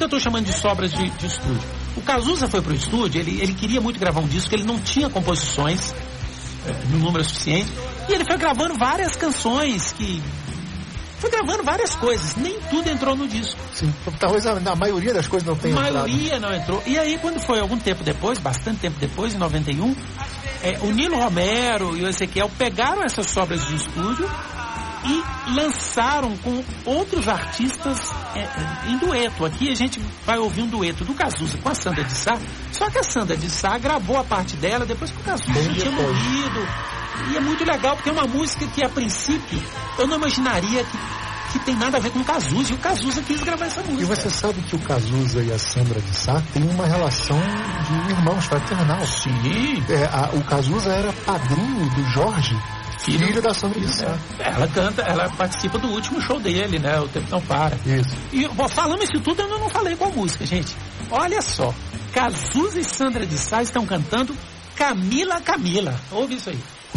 eu estou chamando de sobras de estúdio. O Cazuza foi pro estúdio, ele queria muito gravar um disco, ele não tinha composições no número suficiente, e ele foi gravando várias canções foi gravando várias coisas, nem tudo entrou no disco. Sim, talvez a maioria das coisas não tenha entrado. A maioria não entrou. E aí, quando foi algum tempo depois, bastante tempo depois, em 91, o Nilo Romero e o Ezequiel pegaram essas sobras de estúdio e lançaram com outros artistas em dueto. Aqui a gente vai ouvir um dueto do Cazuza com a Sandra de Sá, só que a Sandra de Sá gravou a parte dela depois que o Cazuza tinha morrido. E é muito legal, porque é uma música que, a princípio, eu não imaginaria que tem nada a ver com o Cazuza, e o Cazuza quis gravar essa música. E você sabe que o Cazuza e a Sandra de Sá têm uma relação de irmãos, fraternal. Sim. O Cazuza era padrinho do Jorge, filho da Sandra de Sá. Ela canta, ela participa do último show dele, né? O Tempo Não Para. Isso. E falando isso tudo, eu não falei qual música, gente. Olha só, Cazuza e Sandra de Sá estão cantando Camila, Camila. Ouve isso aí.